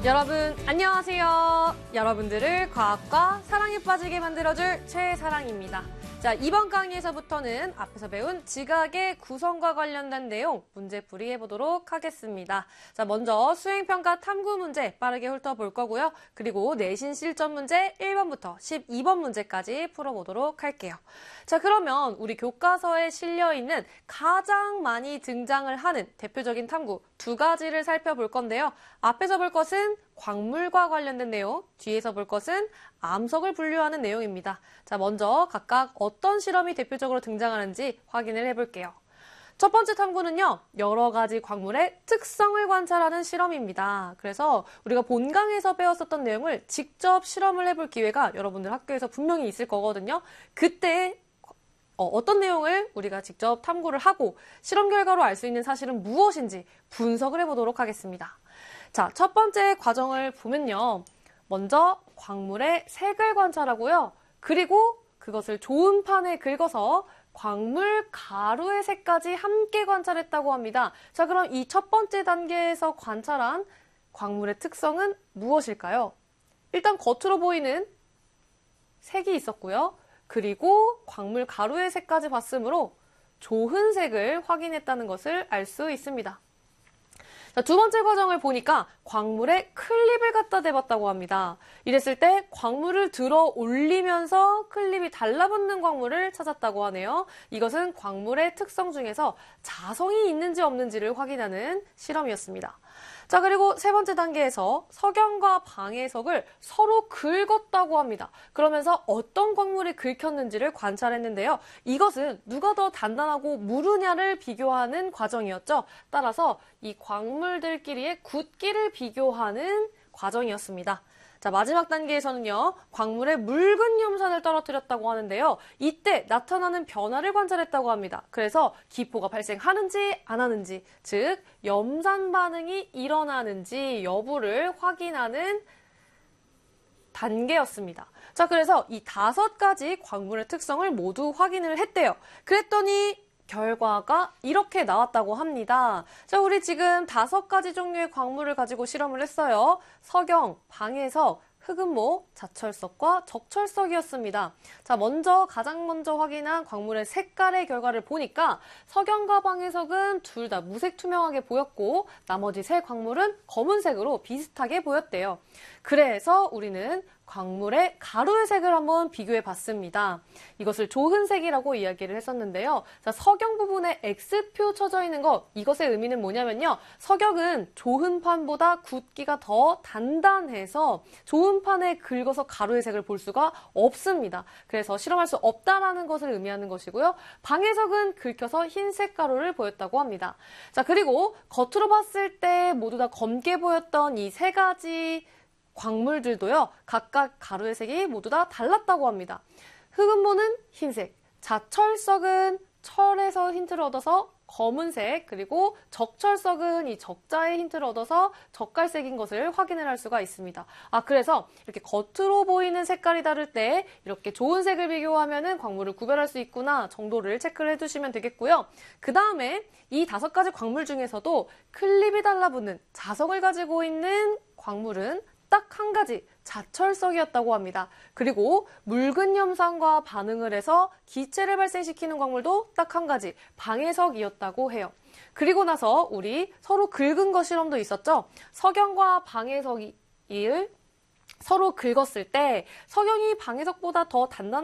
여러분 안녕하세요. 여러분들을 과학과 사랑에 빠지게 만들어줄 최사랑입니다. 자, 이번 강의에서부터는 앞에서 배운 지각의 구성과 관련된 내용 문제풀이 해보도록 하겠습니다. 자, 먼저 수행평가 탐구 문제 빠르게 훑어볼 거고요. 그리고 내신 실전 문제 1번부터 12번 문제까지 풀어보도록 할게요. 자, 그러면 우리 교과서에 실려있는 가장 많이 등장을 하는 대표적인 탐구 두 가지를 살펴볼 건데요. 앞에서 볼 것은 광물과 관련된 내용, 뒤에서 볼 것은 암석을 분류하는 내용입니다. 자, 먼저 각각 어떤 실험이 대표적으로 등장하는지 확인을 해볼게요. 첫 번째 탐구는요, 여러 가지 광물의 특성을 관찰하는 실험입니다. 그래서 우리가 본강에서 배웠었던 내용을 직접 실험을 해볼 기회가 여러분들 학교에서 분명히 있을 거거든요. 그때 어떤 내용을 우리가 직접 탐구를 하고 실험 결과로 알 수 있는 사실은 무엇인지 분석을 해보도록 하겠습니다. 자, 첫 번째 과정을 보면요. 먼저 광물의 색을 관찰하고요. 그리고 그것을 좋은 판에 긁어서 광물 가루의 색까지 함께 관찰했다고 합니다. 자, 그럼 이 첫 번째 단계에서 관찰한 광물의 특성은 무엇일까요? 일단 겉으로 보이는 색이 있었고요. 그리고 광물 가루의 색까지 봤으므로 좋은 색을 확인했다는 것을 알 수 있습니다. 자, 두 번째 과정을 보니까 광물에 클립을 갖다 대봤다고 합니다. 이랬을 때 광물을 들어 올리면서 클립이 달라붙는 광물을 찾았다고 하네요. 이것은 광물의 특성 중에서 자성이 있는지 없는지를 확인하는 실험이었습니다. 자, 그리고 세 번째 단계에서 석영과 방해석을 서로 긁었다고 합니다. 그러면서 어떤 광물이 긁혔는지를 관찰했는데요. 이것은 누가 더 단단하고 무르냐를 비교하는 과정이었죠. 따라서 이 광물들끼리의 굳기를 비교하는 과정이었습니다. 자, 마지막 단계에서는요, 광물에 묽은 염산을 떨어뜨렸다고 하는데요. 이때 나타나는 변화를 관찰했다고 합니다. 그래서 기포가 발생하는지 안 하는지, 즉 염산 반응이 일어나는지 여부를 확인하는 단계였습니다. 자, 그래서 이 5가지 광물의 특성을 모두 확인을 했대요. 그랬더니 결과가 이렇게 나왔다고 합니다. 자, 우리 지금 5가지 종류의 광물을 가지고 실험을 했어요. 석영, 방해석, 흑은모, 자철석과 적철석이었습니다. 자, 가장 먼저 확인한 광물의 색깔의 결과를 보니까 석영과 방해석은 둘 다 무색 투명하게 보였고 나머지 세 광물은 검은색으로 비슷하게 보였대요. 그래서 우리는 광물의 가루의 색을 한번 비교해 봤습니다. 이것을 조흔색이라고 이야기를 했었는데요. 자, 석영 부분에 X표 쳐져 있는 것, 이것의 의미는 뭐냐면요. 석영은 조흔판보다 굳기가 더 단단해서 조흔판에 긁어서 가루의 색을 볼 수가 없습니다. 그래서 실험할 수 없다라는 것을 의미하는 것이고요. 방해석은 긁혀서 흰색 가루를 보였다고 합니다. 자, 그리고 겉으로 봤을 때 모두 다 검게 보였던 이 3가지 광물들도요, 각각 가루의 색이 모두 다 달랐다고 합니다. 흑은모는 흰색, 자철석은 철에서 힌트를 얻어서 검은색, 그리고 적철석은 이 적자의 힌트를 얻어서 적갈색인 것을 확인을 할 수가 있습니다. 그래서 이렇게 겉으로 보이는 색깔이 다를 때 이렇게 좋은 색을 비교하면은 광물을 구별할 수 있구나 정도를 체크를 해두시면 되겠고요. 그 다음에 이 5가지 광물 중에서도 클립이 달라붙는 자성을 가지고 있는 광물은 딱 한 가지, 자철석이었다고 합니다. 그리고 묽은 염산과 반응을 해서 기체를 발생시키는 광물도 딱 한 가지, 방해석이었다고 해요. 그리고 나서 우리 서로 긁은 것 실험도 있었죠. 석영과 방해석이 서로 긁었을 때 석영이 방해석보다 더 단단한